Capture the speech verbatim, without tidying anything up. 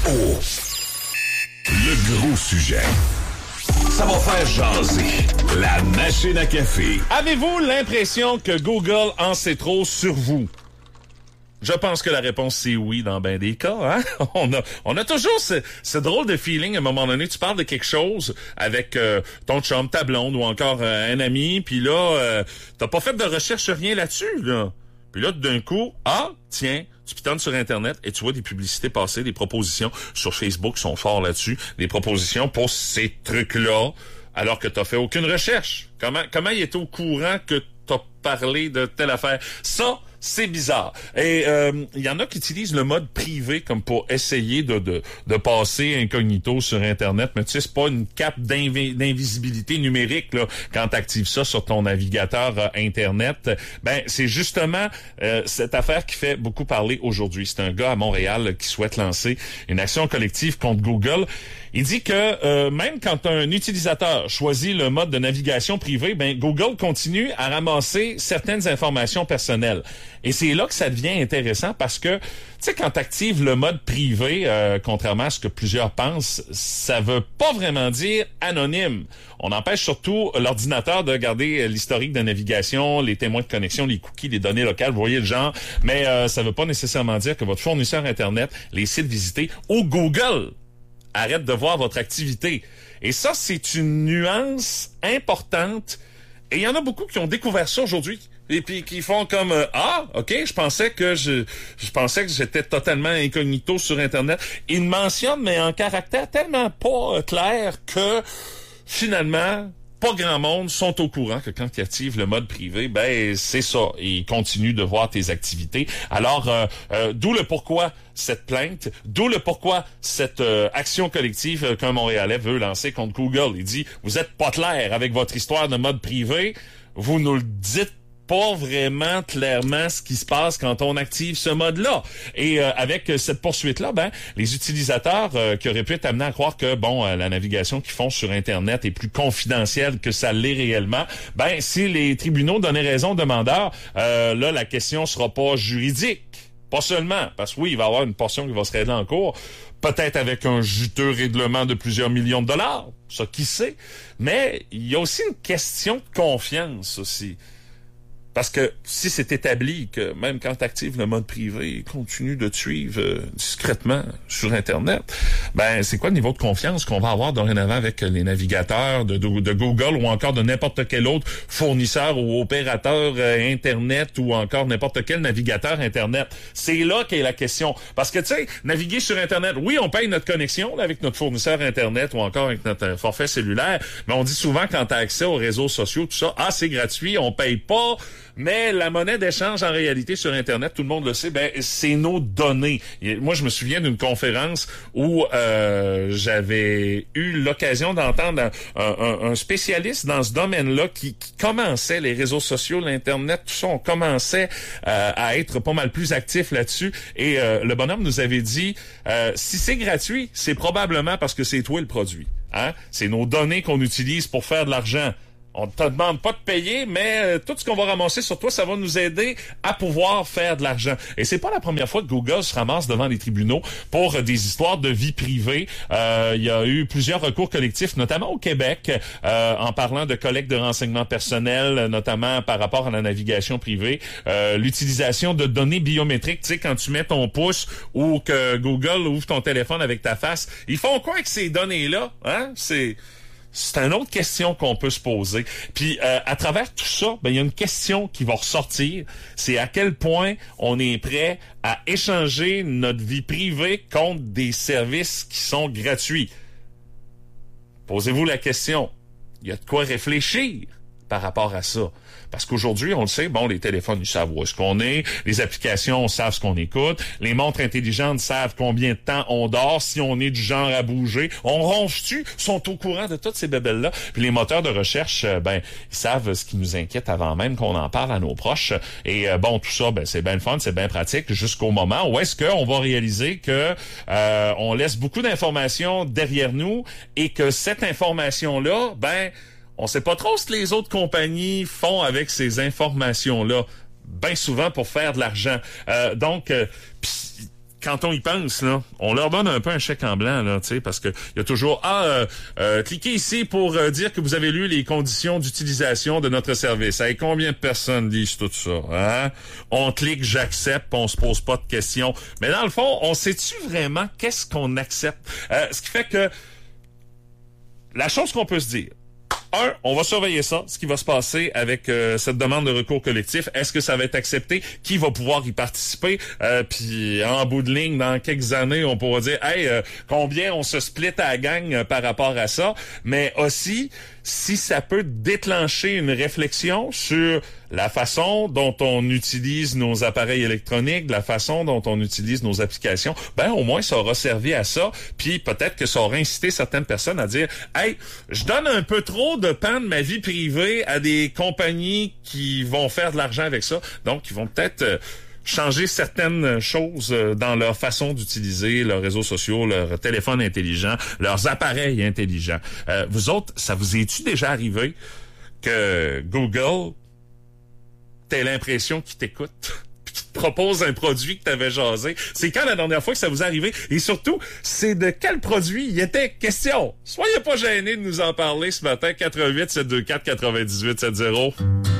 Le gros sujet. Ça va faire jaser. La machine à café. Avez-vous l'impression que Google en sait trop sur vous? Je pense que la réponse, c'est oui dans bien des cas. Hein? On a on a toujours ce, ce drôle de feeling. À un moment donné, tu parles de quelque chose avec euh, ton chum, ta blonde ou encore euh, un ami, puis là, euh, t'as pas fait de recherche rien là-dessus, là. Puis là, d'un coup, ah, tiens, tu pitonnes sur Internet et tu vois des publicités passer, des propositions sur Facebook sont forts là-dessus, des propositions pour ces trucs-là, alors que t'as fait aucune recherche. Comment comment il est au courant que t'as parlé de telle affaire? Ça, c'est bizarre. Et il euh, y en a qui utilisent le mode privé comme pour essayer de de, de passer incognito sur Internet, mais tu sais, c'est pas une cape d'invi- d'invisibilité numérique là quand tu actives ça sur ton navigateur euh, Internet. Ben, c'est justement euh, cette affaire qui fait beaucoup parler aujourd'hui. C'est un gars à Montréal qui souhaite lancer une action collective contre Google. Il dit que euh, même quand un utilisateur choisit le mode de navigation privé, ben Google continue à ramasser certaines informations personnelles. Et c'est là que ça devient intéressant parce que, tu sais, quand tu actives le mode privé, euh, contrairement à ce que plusieurs pensent, ça veut pas vraiment dire anonyme. On empêche surtout l'ordinateur de garder l'historique de navigation, les témoins de connexion, les cookies, les données locales, vous voyez le genre. Mais euh, ça veut pas nécessairement dire que votre fournisseur Internet, les sites visités ou Google arrête de voir votre activité. Et ça, c'est une nuance importante. Et il y en a beaucoup qui ont découvert ça aujourd'hui. Et puis qui font comme euh, ah, OK, je pensais que je je pensais que j'étais totalement incognito sur Internet. Ils mentionnent, mais en caractère tellement pas euh, clair que finalement, pas grand monde sont au courant que quand tu actives le mode privé, ben c'est ça. Ils continuent de voir tes activités. Alors, euh, euh, d'où le pourquoi cette plainte, d'où le pourquoi cette euh, action collective euh, qu'un Montréalais veut lancer contre Google. Il dit, vous êtes pas clair avec votre histoire de mode privé, vous nous le dites pas vraiment clairement ce qui se passe quand on active ce mode-là. Et euh, avec cette poursuite-là, ben les utilisateurs euh, qui auraient pu être amenés à croire que bon, euh, la navigation qu'ils font sur Internet est plus confidentielle que ça l'est réellement, ben si les tribunaux donnaient raison aux demandeurs, euh, là la question sera pas juridique. Pas seulement, parce que oui, il va y avoir une portion qui va se régler en cours, peut-être avec un juteux règlement de plusieurs millions de dollars, ça qui sait, mais il y a aussi une question de confiance aussi. Parce que si c'est établi que même quand tu actives le mode privé, il continue de te suivre euh, discrètement sur Internet, ben c'est quoi le niveau de confiance qu'on va avoir dorénavant avec les navigateurs de, de, de Google ou encore de n'importe quel autre fournisseur ou opérateur euh, Internet ou encore n'importe quel navigateur Internet? C'est là qu'est la question. Parce que tu sais, naviguer sur Internet, oui, on paye notre connexion là, avec notre fournisseur Internet ou encore avec notre euh, forfait cellulaire, mais on dit souvent quand tu as accès aux réseaux sociaux, tout ça, ah, c'est gratuit, on paye pas. Mais la monnaie d'échange, en réalité, sur Internet, tout le monde le sait, ben c'est nos données. Et moi, je me souviens d'une conférence où euh, j'avais eu l'occasion d'entendre un, un, un spécialiste dans ce domaine-là qui, qui commençait les réseaux sociaux, l'Internet, tout ça, on commençait euh, à être pas mal plus actif là-dessus. Et euh, le bonhomme nous avait dit, euh, si c'est gratuit, c'est probablement parce que c'est toi le produit. Hein? C'est nos données qu'on utilise pour faire de l'argent. On te demande pas de payer, mais euh, tout ce qu'on va ramasser sur toi, ça va nous aider à pouvoir faire de l'argent. Et c'est pas la première fois que Google se ramasse devant les tribunaux pour euh, des histoires de vie privée. Euh, il y a eu plusieurs recours collectifs, notamment au Québec, euh, en parlant de collecte de renseignements personnels, notamment par rapport à la navigation privée, euh, l'utilisation de données biométriques. Tu sais, quand tu mets ton pouce ou que Google ouvre ton téléphone avec ta face, ils font quoi avec ces données-là? Hein? C'est... C'est une autre question qu'on peut se poser. Puis euh, à travers tout ça, ben il y a une question qui va ressortir, c'est à quel point on est prêt à échanger notre vie privée contre des services qui sont gratuits. Posez-vous la question. Il y a de quoi réfléchir par rapport à ça. Parce qu'aujourd'hui, on le sait, bon, les téléphones, ils savent où est-ce qu'on est, les applications savent ce qu'on écoute, les montres intelligentes savent combien de temps on dort, si on est du genre à bouger, on ronge-tu, sont au courant de toutes ces bébelles-là. Puis les moteurs de recherche, ben, ils savent ce qui nous inquiète avant même qu'on en parle à nos proches. Et euh, bon, tout ça, ben, c'est bien le fun, c'est bien pratique, jusqu'au moment où est-ce qu'on va réaliser que euh, on laisse beaucoup d'informations derrière nous et que cette information-là, ben, on sait pas trop ce que les autres compagnies font avec ces informations-là, bien souvent pour faire de l'argent. Euh, donc, euh, pis, quand on y pense, là, on leur donne un peu un chèque en blanc, là, tu sais, parce que il y a toujours ah, euh, euh, cliquez ici pour euh, dire que vous avez lu les conditions d'utilisation de notre service. Hey, combien de personnes lisent tout ça, hein? On clique j'accepte, on se pose pas de questions. Mais dans le fond, on sait-tu vraiment qu'est-ce qu'on accepte? Euh, ce qui fait que la chose qu'on peut se dire. Un, on va surveiller ça, ce qui va se passer avec euh, cette demande de recours collectif. Est-ce que ça va être accepté? Qui va pouvoir y participer? Euh, Puis en bout de ligne, dans quelques années, on pourra dire, hey, euh, combien on se split à la gang euh, par rapport à ça? Mais aussi, si ça peut déclencher une réflexion sur la façon dont on utilise nos appareils électroniques, la façon dont on utilise nos applications, ben au moins ça aura servi à ça, puis peut-être que ça aura incité certaines personnes à dire « Hey, je donne un peu trop de pan de ma vie privée à des compagnies qui vont faire de l'argent avec ça, donc ils vont peut-être... Euh, changer certaines choses dans leur façon d'utiliser leurs réseaux sociaux, leurs téléphones intelligents, leurs appareils intelligents. Euh, vous autres, ça vous est-tu déjà arrivé que Google t'ait l'impression qu'il t'écoute puis qu'il te propose un produit que t'avais jasé? C'est quand la dernière fois que ça vous est arrivé? Et surtout, c'est de quel produit il était question? Soyez pas gênés de nous en parler ce matin. quatre un huit sept deux quatre neuf huit sept zéro.